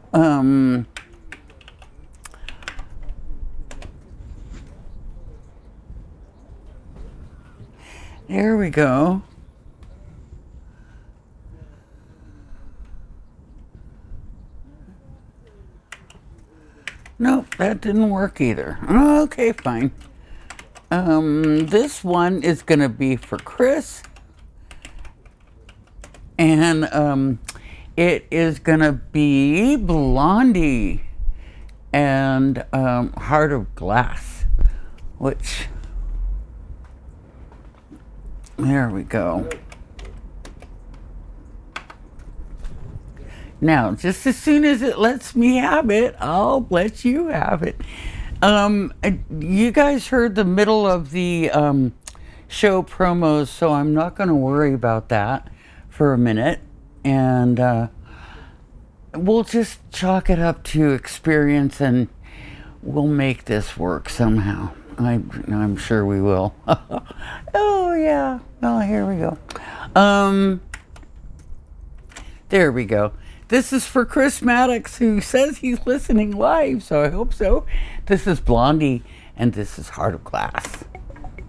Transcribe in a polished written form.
Um, there we go. Nope, that didn't work either. Okay, fine. This one is going to be for Chris. And it is going to be Blondie and Heart of Glass, which, there we go. Now, just as soon as it lets me have it, I'll let you have it. You guys heard the middle of the show promos, so I'm not going to worry about that for a minute. And we'll just chalk it up to experience, and we'll make this work somehow. I'm sure we will. Oh, yeah. Oh, here we go. There we go. This is for Chris Maddox, who says he's listening live, so I hope so. This is Blondie, and this is Heart of Glass.